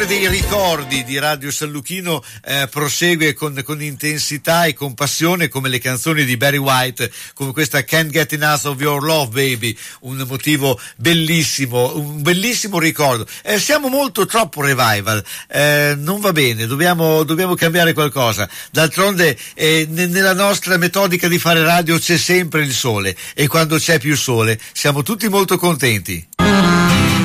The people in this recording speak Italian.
Dei ricordi di Radio San Luchino prosegue con intensità e con passione, come le canzoni di Barry White, come questa Can't Get Enough of Your Love Baby, un motivo bellissimo, un bellissimo ricordo. Siamo molto troppo revival, non va bene, dobbiamo cambiare qualcosa. D'altronde nella nostra metodica di fare radio c'è sempre il sole, e quando c'è più sole siamo tutti molto contenti.